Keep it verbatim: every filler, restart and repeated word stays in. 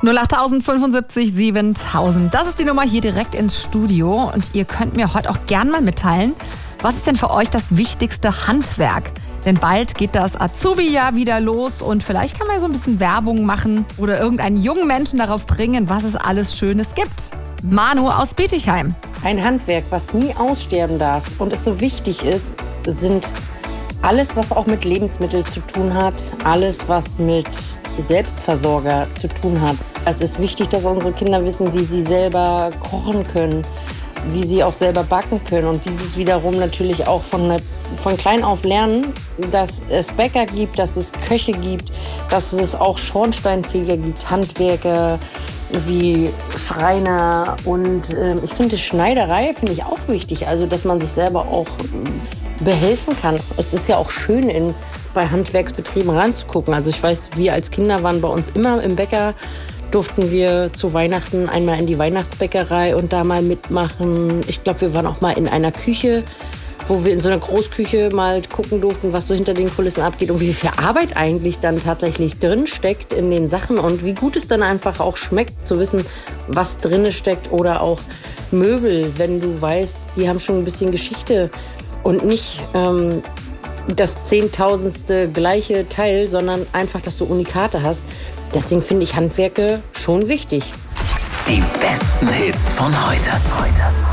null acht fünfundsiebzig siebentausend. Das ist die Nummer hier direkt ins Studio. Und ihr könnt mir heute auch gern mal mitteilen, was ist denn für euch das wichtigste Handwerk? Denn bald geht das Azubi-Jahr wieder los und vielleicht kann man ja so ein bisschen Werbung machen oder irgendeinen jungen Menschen darauf bringen, was es alles Schönes gibt. Manu aus Bietigheim. Ein Handwerk, was nie aussterben darf und es so wichtig ist, sind alles, was auch mit Lebensmitteln zu tun hat, alles, was mit Selbstversorger zu tun hat. Es ist wichtig, dass unsere Kinder wissen, wie sie selber kochen können, wie sie auch selber backen können und dieses wiederum natürlich auch von, von klein auf lernen, dass es Bäcker gibt, dass es Köche gibt, dass es auch Schornsteinfeger gibt, Handwerker wie Schreiner und äh, ich finde Schneiderei finde ich auch wichtig, also dass man sich selber auch äh, behelfen kann. Es ist ja auch schön, in, bei Handwerksbetrieben ranzugucken. Also ich weiß, wir als Kinder waren bei uns immer im Bäcker, durften wir zu Weihnachten einmal in die Weihnachtsbäckerei und da mal mitmachen. Ich glaube, wir waren auch mal in einer Küche, wo wir in so einer Großküche mal gucken durften, was so hinter den Kulissen abgeht und wie viel Arbeit eigentlich dann tatsächlich drin steckt in den Sachen und wie gut es dann einfach auch schmeckt, zu wissen, was drin steckt oder auch Möbel, wenn du weißt, die haben schon ein bisschen Geschichte und nicht ähm, das zehntausendste gleiche Teil, sondern einfach, dass du Unikate hast. Deswegen finde ich Handwerke schon wichtig. Die besten Hits von heute. heute.